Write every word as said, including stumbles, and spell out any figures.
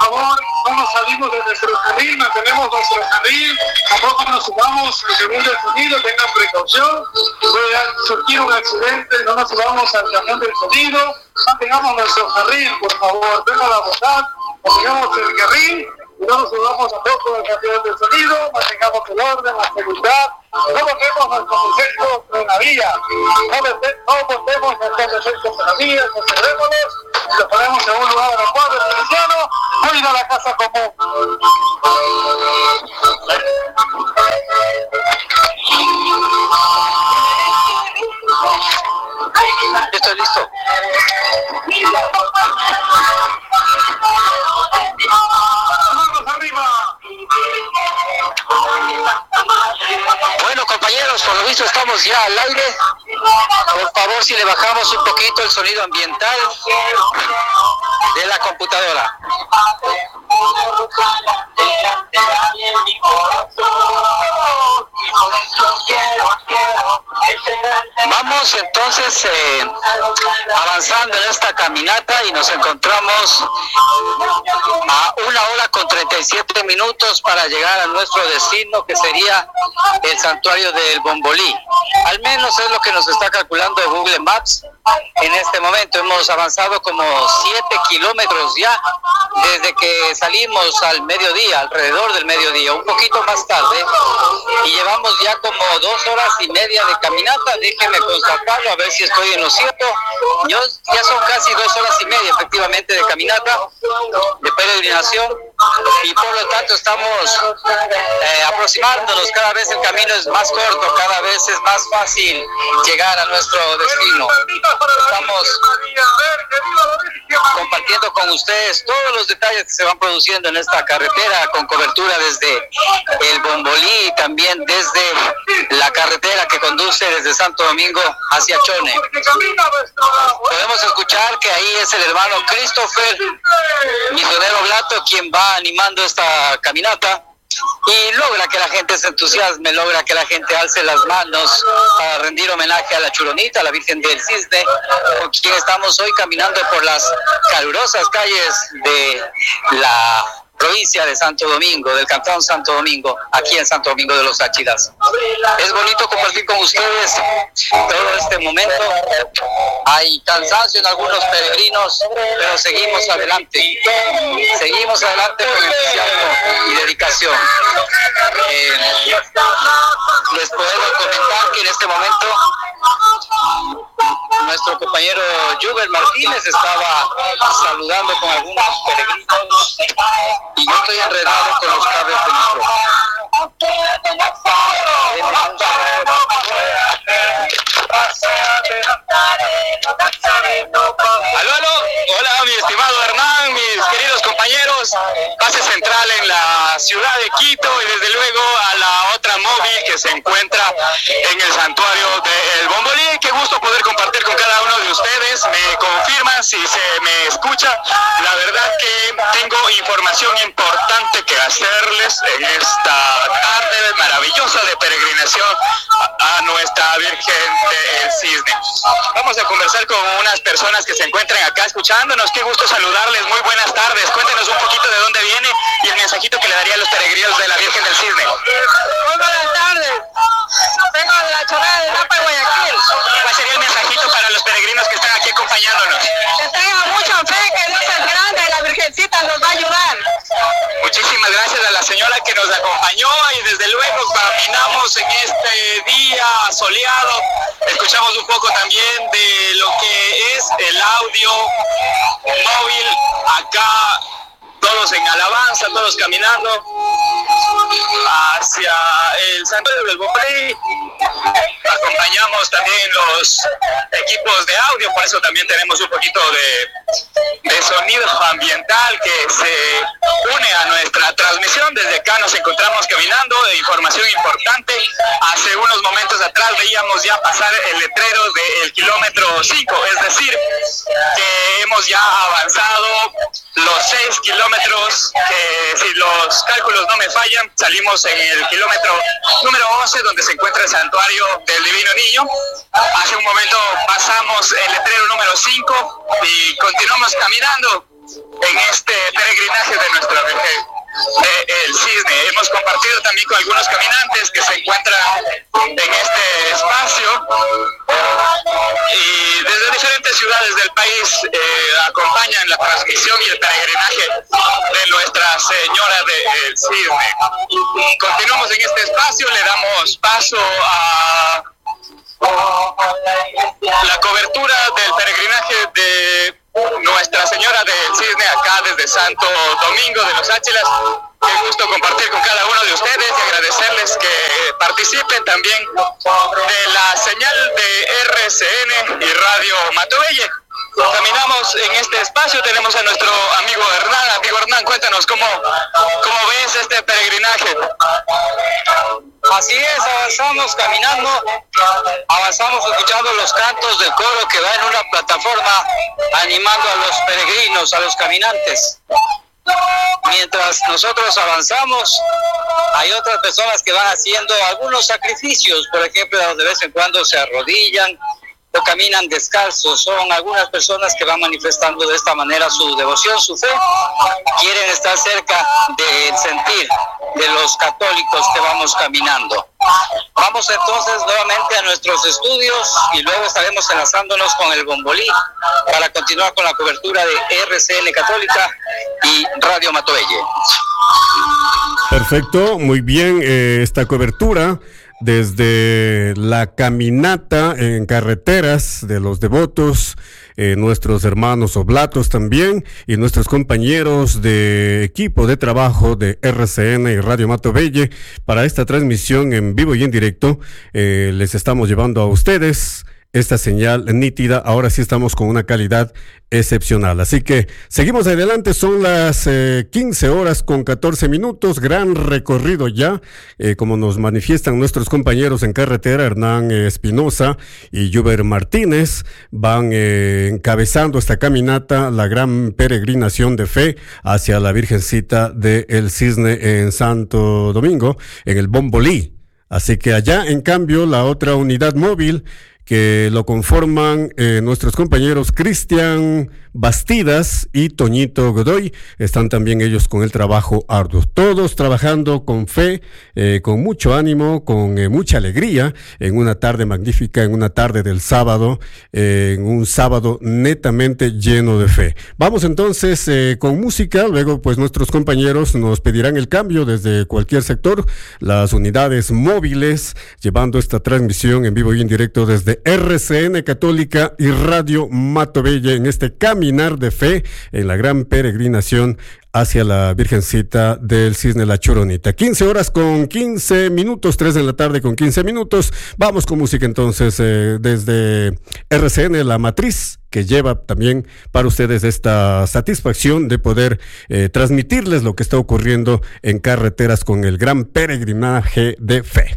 favor, no nos salimos de nuestro carril, mantenemos nuestro carril, tampoco nos subamos al camión del sonido, tengan precaución, puede surgir un accidente, no nos subamos al camión del sonido, mantengamos nuestro carril, por favor, tengan la bondad, mantengamos el carril, y no nos subamos tampoco al camión del sonido, mantengamos el orden, la seguridad, no volvemos nuestros defectos en la vía, no, no volvemos nuestros defectos en la vía, conservémonos y los ponemos en un lugar adecuado, especial, cuida la casa común. Estoy listo. ¡Vamos arriba! Bueno, compañeros, por lo visto estamos ya al aire. Por favor, si le bajamos un poquito el sonido ambiental de la computadora. Vamos entonces eh, avanzando en esta caminata y nos encontramos a una hora con treinta y siete minutos para llegar a nuestro destino, que sería el santuario del Bombolí. Al menos es lo que nos está calculando Google Maps. En este momento hemos avanzado como siete kilómetros ya desde que salimos al mediodía, alrededor del mediodía, un poquito más tarde, y llevamos ya como dos horas y media de caminata. Déjenme constatarlo, a ver si estoy en lo cierto. Yo, ya son casi dos horas y media efectivamente de caminata, de peregrinación, y por lo tanto estamos eh, aproximándonos. Cada vez el camino es más corto, cada vez es más fácil llegar a nuestro destino. Estamos compartiendo con ustedes todos los detalles que se van produciendo en esta carretera, con cobertura desde el Bombolí y también desde la carretera que conduce desde Santo Domingo hacia Chone. Podemos escuchar que ahí es el hermano Christopher Misionero Blato quien va animando esta caminata y logra que la gente se entusiasme, logra que la gente alce las manos para rendir homenaje a la Churonita, a la Virgen del Cisne, con quien estamos hoy caminando por las calurosas calles de la provincia de Santo Domingo, del cantón Santo Domingo, aquí en Santo Domingo de los Áchilas. Es bonito compartir con ustedes todo este momento. Hay cansancio en algunos peregrinos, pero seguimos adelante. Seguimos adelante con entusiasmo y dedicación. Eh, les puedo comentar que en este momento nuestro compañero Juber Martínez estaba saludando con algunos peregrinos y yo estoy enredado con los cables de micrófono. Aló, aló, hola mi estimado Hernán, mis queridos compañeros, base central en la ciudad de Quito y desde luego a la otra móvil que se encuentra en el santuario del Bombolí. Qué gusto poder compartir con cada uno de ustedes. Me confirman si se me escucha. La verdad que tengo información importante que hacerles en esta tarde maravillosa de peregrinación a nuestra Virgen del Cisne. Vamos a conversar con unas personas que se encuentran acá escuchándonos. Qué gusto saludarles, muy buenas tardes. Cuéntenos un poquito de dónde viene y el mensajito que le daría a los peregrinos de la Virgen del Cisne. Muy buenas tardes. Vengo de la Chorrera de Napa, Guayaquil. ¿Cuál sería el mensajito para los peregrinos que están aquí acompañándonos? Que tengan mucha fe, que Dios es grande y la Virgencita nos va a ayudar. Muchísimas gracias a la señora que nos acompañó y desde luego caminamos en este día soleado. Escuchamos un poco también de lo que es el audio móvil acá, todos en alabanza, todos caminando hacia el santuario del Bombolí. Acompañamos también los equipos de audio, por eso también tenemos un poquito de, de sonido ambiental que se une a nuestra transmisión. Desde acá nos encontramos caminando, de información importante. Hace unos momentos atrás veíamos ya pasar el letrero del kilómetro cinco, es decir, que hemos ya avanzado los seis kilómetros, que si los cálculos no me fallan, salimos en el kilómetro número once, donde se encuentra el santuario del Divino Niño. Hace un momento pasamos el letrero número cinco y continuamos caminando en este peregrinaje de nuestra Virgen del Cisne. Hemos compartido también con algunos caminantes que se encuentran en este espacio y desde diferentes ciudades del país eh, acompañan la transmisión y el peregrinaje de Nuestra Señora del Cisne. Continuamos en este espacio, le damos paso a la cobertura del peregrinaje de Nuestra Señora del Cisne acá desde Santo Domingo de los Áchilas. Qué gusto compartir con cada uno de ustedes y agradecerles que participen también de la señal de R C N y Radio Matobelle. Caminamos en este espacio, tenemos a nuestro amigo Hernán. Amigo Hernán, cuéntanos cómo, cómo ves este peregrinaje. Así es, avanzamos caminando, avanzamos escuchando los cantos del coro que va en una plataforma animando a los peregrinos, a los caminantes. Mientras nosotros avanzamos, hay otras personas que van haciendo algunos sacrificios, por ejemplo, de vez en cuando se arrodillan o caminan descalzos. Son algunas personas que van manifestando de esta manera su devoción, su fe. Quieren estar cerca del sentir de los católicos que vamos caminando. Vamos entonces nuevamente a nuestros estudios y luego estaremos enlazándonos con el Bombolí para continuar con la cobertura de R C N Católica y Radio Matobelle. Perfecto, muy bien, eh, esta cobertura desde la caminata en carreteras de los devotos, eh, nuestros hermanos oblatos también y nuestros compañeros de equipo de trabajo de R C N y Radio Matobelle para esta transmisión en vivo y en directo. Eh, les estamos llevando a ustedes esta señal nítida. Ahora sí estamos con una calidad excepcional. Así que seguimos adelante. Son las eh, quince horas con catorce minutos. Gran recorrido ya, eh, como nos manifiestan nuestros compañeros en carretera, Hernán Espinosa y Juber Martínez, van eh, encabezando esta caminata, la gran peregrinación de fe hacia la Virgencita del Cisne en Santo Domingo, en el Bombolí. Así que allá, en cambio, la otra unidad móvil que lo conforman eh, nuestros compañeros Cristian Bastidas y Toñito Godoy, están también ellos con el trabajo arduo, todos trabajando con fe, eh, con mucho ánimo, con eh, mucha alegría, en una tarde magnífica, en una tarde del sábado, eh, en un sábado netamente lleno de fe. Vamos entonces eh, con música, luego pues nuestros compañeros nos pedirán el cambio desde cualquier sector, las unidades móviles, llevando esta transmisión en vivo y en directo desde R C N Católica y Radio Matobelle en este caminar de fe en la gran peregrinación hacia la Virgencita del Cisne La Choronita. quince horas con quince minutos, tres de la tarde con quince minutos. Vamos con música entonces eh, desde R C N La Matriz, que lleva también para ustedes esta satisfacción de poder eh, transmitirles lo que está ocurriendo en carreteras con el gran peregrinaje de fe.